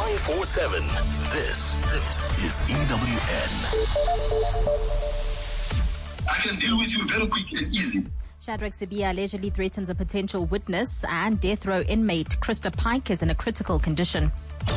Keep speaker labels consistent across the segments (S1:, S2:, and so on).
S1: 947. This is EWN.
S2: I can deal with you very quick and easy.
S3: Shadrack Sibiya allegedly threatens a potential witness, and death row inmate Krista Pike is in a critical condition.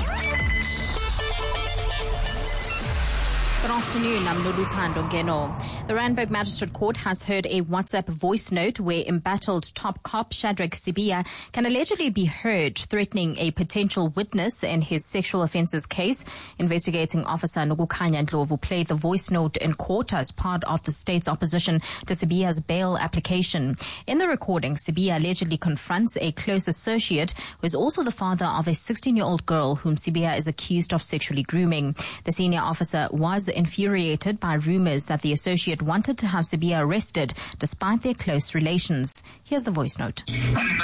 S3: Good afternoon, I'm Noluthando Ngeno. The Randburg Magistrate Court has heard a WhatsApp voice note where embattled top cop Shadrack Sibiya can allegedly be heard threatening a potential witness in his sexual offences case. Investigating officer Nukukhanya Ndlovu played the voice note in court as part of the state's opposition to Sibiya's bail application. In the recording, Sibiya allegedly confronts a close associate who is also the father of a 16-year-old girl whom Sibiya is accused of sexually grooming. The senior officer was infuriated by rumors that the associate wanted to have Sibiya arrested despite their close relations. Here's the voice note.
S2: Many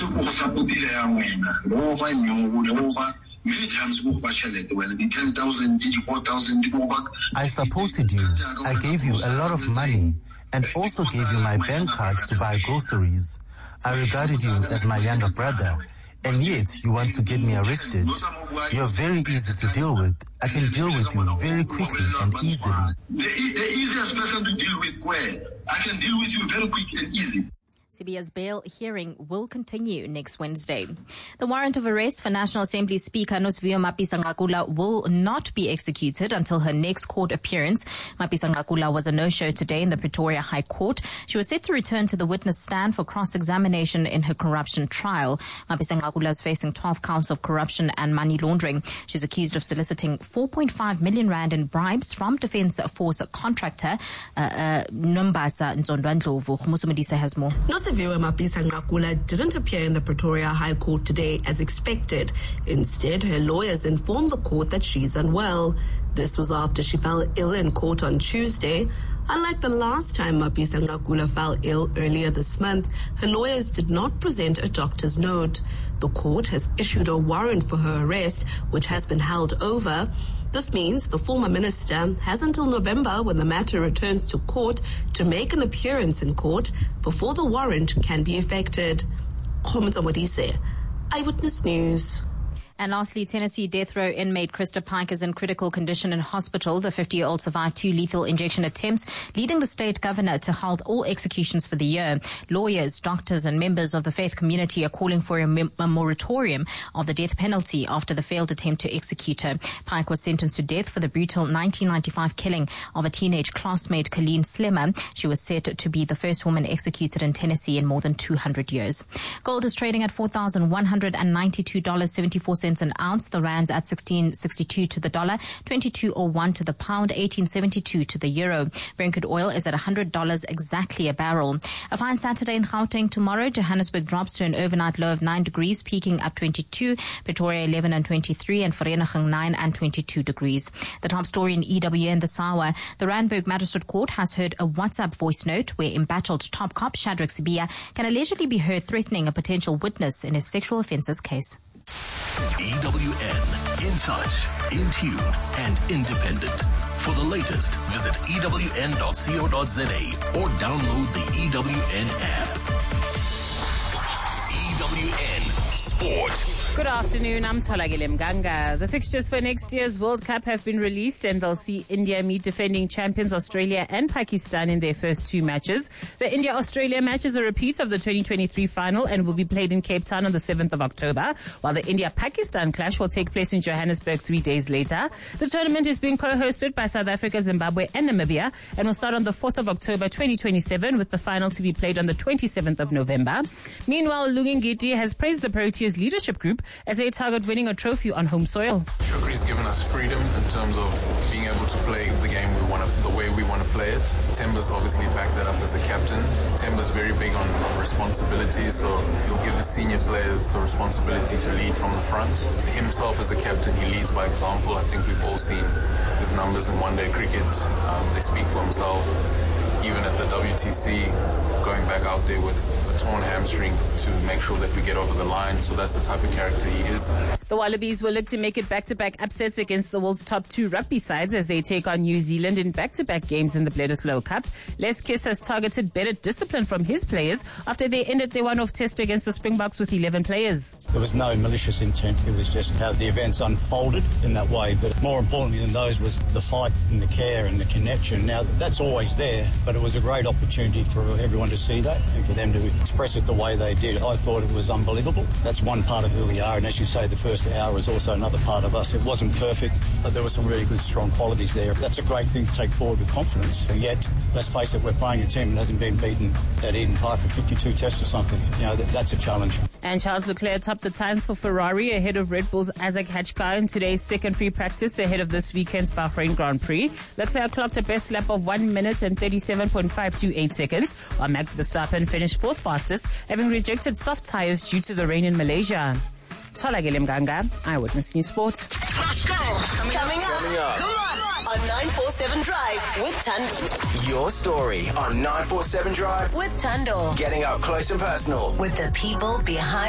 S2: times the 10,000, 4,000
S4: I supported you. I gave you a lot of money and also gave you my bank cards to buy groceries. I regarded you as my younger brother. And yet, you want to get me arrested. You're very easy to deal with. I can deal with you very quickly and easily.
S2: The easiest person to deal with, I can deal with you very quick and easy.
S3: Sibiya's bail hearing will continue next Wednesday. The warrant of arrest for National Assembly Speaker Nosiviwe Mapisa-Nqakula will not be executed until her next court appearance. Mapisa-Nqakula was a no-show today in the Pretoria High Court. She was set to return to the witness stand for cross-examination in her corruption trial. Mapisa-Nqakula is facing 12 counts of corruption and money laundering. She's accused of soliciting 4.5 million rand in bribes from Defence Force contractor Nombasa Nzondwa-Ndlovu. Musumudisa has more.
S5: Nosiviwe Mapisa-Nqakula didn't appear in the Pretoria High Court today as expected. Instead, her lawyers informed the court that she's unwell. This was after she fell ill in court on Tuesday. Unlike the last time Mapisa-Nqakula fell ill earlier this month, her lawyers did not present a doctor's note. The court has issued a warrant for her arrest, which has been held over. This means the former minister has until November, when the matter returns to court, to make an appearance in court before the warrant can be effected. Eyewitness News.
S3: And lastly, Tennessee death row inmate Krista Pike is in critical condition in hospital. The 50-year-old survived 2 lethal injection attempts, leading the state governor to halt all executions for the year. Lawyers, doctors, and members of the faith community are calling for a moratorium of the death penalty after the failed attempt to execute her. Pike was sentenced to death for the brutal 1995 killing of a teenage classmate, Colleen Slemmer. She was said to be the first woman executed in Tennessee in more than 200 years. Gold is trading at $4,192.74 an ounce. The rand's at 16.62 to the dollar, 22.01 to the pound, 18.72 to the euro. Brent crude oil is at $100 exactly a barrel. A fine Saturday in Gauteng tomorrow. Johannesburg drops to an overnight low of 9 degrees, peaking at 22. Pretoria 11 and 23, and Vereeniging 9 and 22 degrees. The top story in EWN this hour. The Randburg Magistrate Court has heard a WhatsApp voice note where embattled top cop Shadrack Sibiya can allegedly be heard threatening a potential witness in his sexual offences case.
S1: EWN, in touch, in tune, and independent. For the latest, visit ewn.co.za or download the EWN app. EWN Sport.
S6: Good afternoon, I'm Tolagile Mganga. The fixtures for next year's World Cup have been released, and they'll see India meet defending champions Australia and Pakistan in their first 2 matches. The India-Australia match is a repeat of the 2023 final and will be played in Cape Town on the 7th of October, while the India-Pakistan clash will take place in Johannesburg 3 days later. The tournament is being co-hosted by South Africa, Zimbabwe and Namibia and will start on the 4th of October 2027, with the final to be played on the 27th of November. Meanwhile, Lungingiti has praised the Proteas leadership group as they target winning a trophy on home soil.
S7: Shukri's given us freedom in terms of being able to play the game the way we want to play it. Temba's obviously backed that up as a captain. Temba's very big on responsibility, so he'll give the senior players the responsibility to lead from the front. Himself as a captain, he leads by example. I think we've all seen his numbers in one-day cricket. They speak for himself. Even at the WTC, going back out there with a torn hamstring to make sure that we get over the line. So that's the type of character he is.
S6: The Wallabies will look to make it back-to-back upsets against the world's top 2 rugby sides as they take on New Zealand in back-to-back games in the Bledisloe Cup. Les Kiss has targeted better discipline from his players after they ended their one-off test against the Springboks with 11 players.
S8: There was no malicious intent. It was just how the events unfolded in that way. But more importantly than those was the fight and the care and the connection. Now, that's always there, but it was a great opportunity for everyone to see that and for them to express it the way they did. I thought it was unbelievable. That's one part of who we are, and as you say, the first hour is also another part of us. It wasn't perfect, but there were some really good, strong qualities there. That's a great thing to take forward with confidence. And yet, let's face it, we're playing a team that hasn't been beaten at Eden Park for 52 tests or something. You know, that's a challenge.
S6: And Charles Leclerc topped the times for Ferrari ahead of Red Bull's Isaac Hachkar in today's second free practice ahead of this weekend's Bahrain Grand Prix. Leclerc clocked a best lap of 1 minute and 37.528 seconds, while Max Verstappen finished 4th fastest, having rejected soft tires due to the rain in Malaysia. Tholakele Mganga, Eyewitness News Sport.
S9: Let's go. Coming up. Come on 947 Drive with Tando.
S10: Your story on 947 Drive
S9: with Tando.
S10: Getting up close and personal
S9: with the people behind